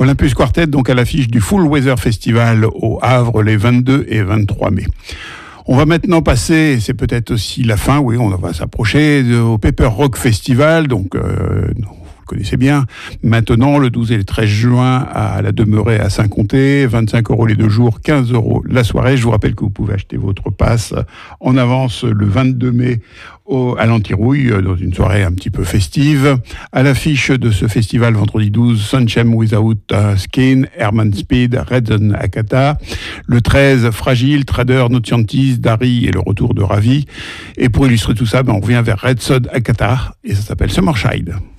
Olympus Quartet, donc à l'affiche du Full Weather Festival au Havre les 22 et 23 mai. On va maintenant passer, c'est peut-être aussi la fin, oui, on va s'approcher au Paper Rock Festival, donc vous connaissez bien. Maintenant, le 12 et le 13 juin à la Demeurée à Saint-Comté, 25 € les 2 jours, 15 € la soirée. Je vous rappelle que vous pouvez acheter votre passe en avance le 22 mai à l'Antirouille, dans une soirée un petit peu festive. À l'affiche de ce festival, vendredi 12, Sunshine Without Skin, Herman Speed, Red Zone Akata. Le 13, Fragile, Trader, No Scientist, Dari et le retour de Ravi. Et pour illustrer tout ça, on revient vers Red Zone Akata et ça s'appelle Summershine.